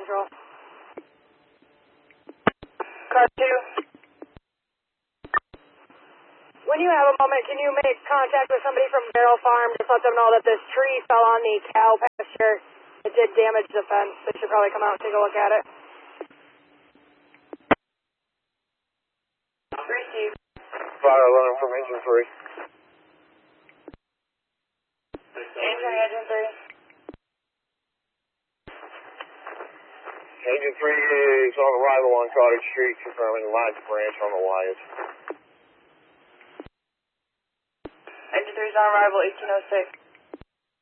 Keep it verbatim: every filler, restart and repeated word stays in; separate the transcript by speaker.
Speaker 1: Central. Car two. When you have a moment, can you make contact with somebody from Barrel Farm? Just let them know that this tree fell on the cow pasture. It did damage the fence. They should probably come out and take a look at it. Receive.
Speaker 2: Fire alarm from engine three.
Speaker 1: Engine, engine three.
Speaker 2: Engine three is on arrival on Cottage Street, confirming the line to branch on the wires.
Speaker 1: Engine three is on arrival, eighteen oh six.